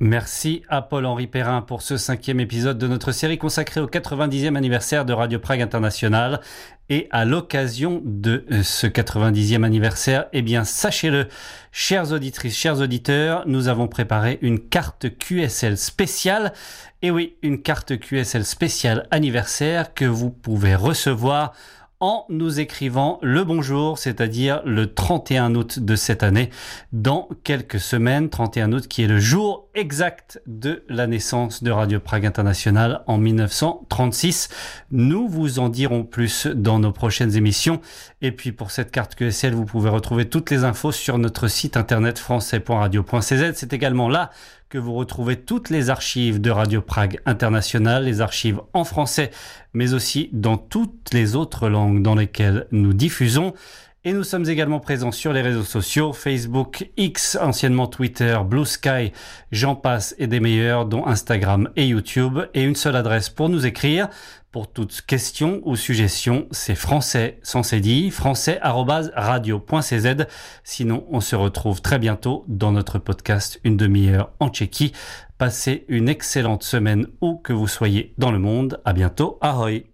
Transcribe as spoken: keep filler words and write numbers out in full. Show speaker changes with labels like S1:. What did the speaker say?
S1: Merci à Paul-Henri Perrin pour ce cinquième épisode de notre série consacrée au quatre-vingt-dixième anniversaire de Radio Prague International. Et à l'occasion de ce quatre-vingt-dixième anniversaire, eh bien, sachez-le, chères auditrices, chers auditeurs, nous avons préparé une carte Q S L spéciale. Et oui, une carte Q S L spéciale anniversaire que vous pouvez recevoir en nous écrivant le bonjour, c'est-à-dire le trente et un août de cette année, dans quelques semaines, trente et un août qui est le jour exact de la naissance de Radio Prague International en dix-neuf cent trente-six. Nous vous en dirons plus dans nos prochaines émissions. Et puis pour cette carte Q S L, vous pouvez retrouver toutes les infos sur notre site internet français point radio point c z. C'est également là que vous retrouvez toutes les archives de Radio Prague International, les archives en français, mais aussi dans toutes les autres langues dans lesquelles nous diffusons. Et nous sommes également présents sur les réseaux sociaux, Facebook, X, anciennement Twitter, Blue Sky, j'en passe et des meilleurs, dont Instagram et YouTube. Et une seule adresse pour nous écrire. Pour toute question ou suggestion, c'est français sans c'est dit, français arobase radio point c z. Sinon, on se retrouve très bientôt dans notre podcast Une demi-heure en Tchéquie. Passez une excellente semaine où que vous soyez dans le monde. À bientôt. Ahoj!